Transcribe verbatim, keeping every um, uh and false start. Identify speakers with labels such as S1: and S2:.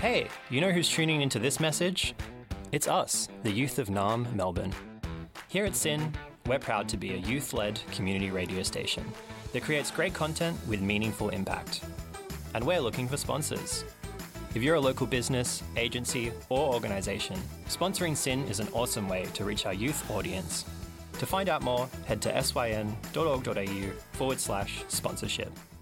S1: Hey, you know who's tuning into this message? It's us, the youth of Naarm, Melbourne. Here at SYN, we're proud to be a youth-led community radio station that creates great content with meaningful impact. And we're looking for sponsors. If you're a local business, agency, or organisation, sponsoring SYN is an awesome way to reach our youth audience. To find out more, head to syn.org.au forward slash sponsorship.